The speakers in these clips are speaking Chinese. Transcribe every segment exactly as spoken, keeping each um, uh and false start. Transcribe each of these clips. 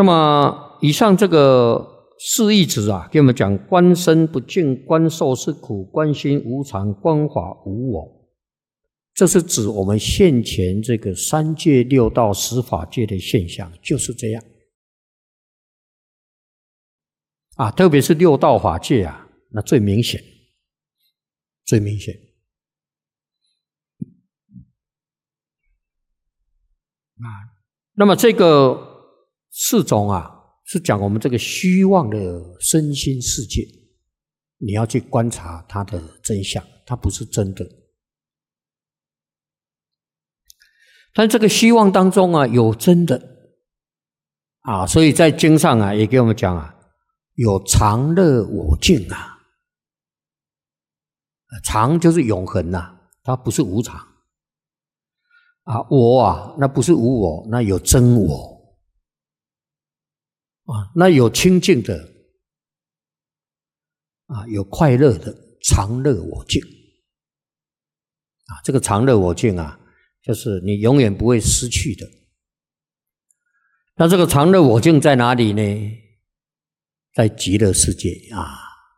那么以上这个四义旨啊，给我们讲观身不净，观受是苦，观心无常，观法无我。这是指我们现前这个三界六道十法界的现象，就是这样啊。特别是六道法界啊，那最明显，最明显啊。那么这个四种啊，是讲我们这个虚妄的身心世界，你要去观察它的真相，它不是真的。但这个虚妄当中啊，有真的啊，所以在经上啊，也给我们讲啊，有常乐我净啊，常就是永恒呐，它不是无常啊。我啊，那不是无我，那有真我啊，那有清净的啊，有快乐的常乐我净啊。这个常乐我净啊，就是你永远不会失去的。那这个常乐我净在哪里呢？在极乐世界啊。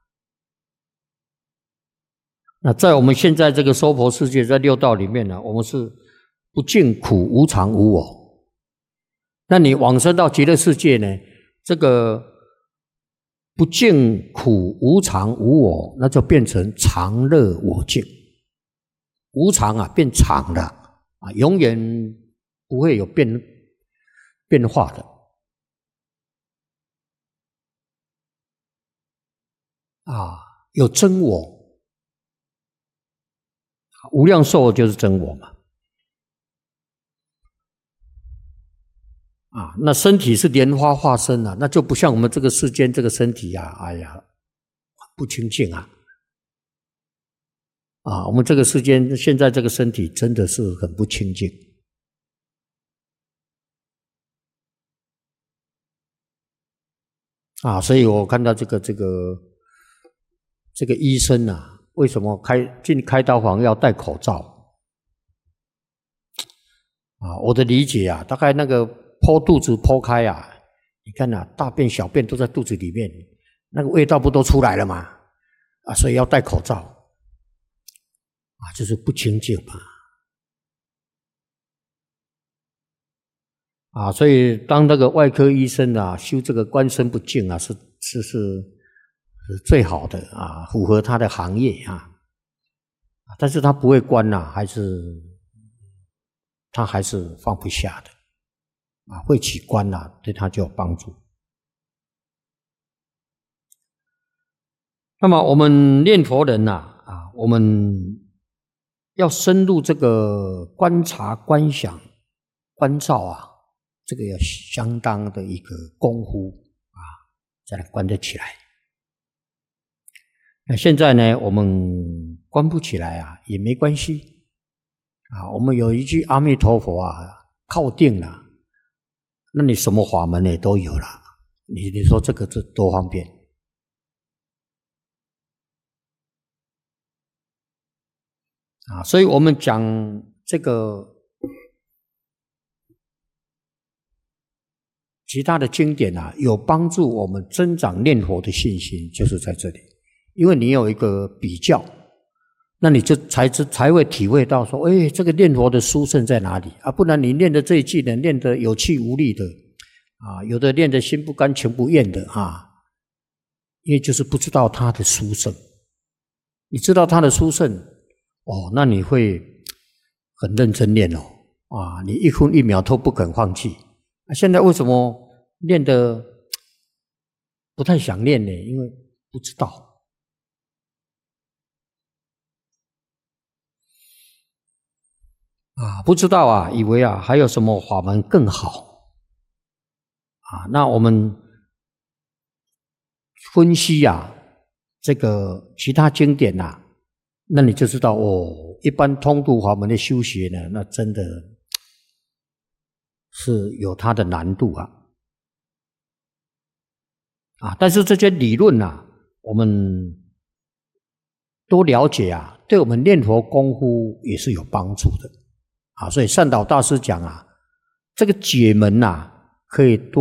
那在我们现在这个娑婆世界，在六道里面呢，我们是不净苦无常无我。那你往生到极乐世界呢，这个不净苦无常无我，那就变成常乐我净。无常啊，变常了。啊，永远不会有变变化的啊！有真我，无量寿就是真我嘛。啊，那身体是莲花化身啊，那就不像我们这个世间这个身体啊，哎呀，不清净啊！啊，我们这个世间现在这个身体真的是很不清净啊！所以我看到这个这个这个医生啊，为什么开进开刀房要戴口罩啊？我的理解啊，大概那个剖肚子剖开啊，你看啊，大便小便都在肚子里面，那个味道不都出来了吗？啊，所以要戴口罩。啊，就是不清净嘛，啊，所以当那个外科医生啊修这个观身不净啊，是是是是最好的啊，符合他的行业啊，但是他不会观呐、啊，还是他还是放不下的啊，会起观呐、啊，对他就有帮助。那么我们念佛人呐、啊，啊，我们要深入这个观察、观想、观照啊，这个要相当的一个功夫啊，才能观得起来。那现在呢，我们观不起来啊，也没关系啊。我们有一句阿弥陀佛啊，靠定了，那你什么法门也都有了。你你说这个这多方便啊！所以我们讲这个其他的经典啊，有帮助我们增长念佛的信心，就是在这里。因为你有一个比较，那你就才知才会体会到说，哎，这个念佛的殊胜在哪里啊？不然你念的这一句呢，念得有气无力的啊，有的念得心不甘情不愿的啊，因为就是不知道它的殊胜。你知道它的殊胜哦，那你会很认真念哦，啊，你一分一秒都不肯放弃。啊、现在为什么念得不太想念呢？因为不知道。啊，不知道啊，以为啊还有什么法门更好啊？那我们分析啊，这个其他经典啊，那你就知道哦，一般通途法门的修学呢，那真的是有它的难度啊。啊，但是这些理论啊，我们都了解啊，对我们念佛功夫也是有帮助的。啊，所以善导大师讲啊，这个解门啊，可以多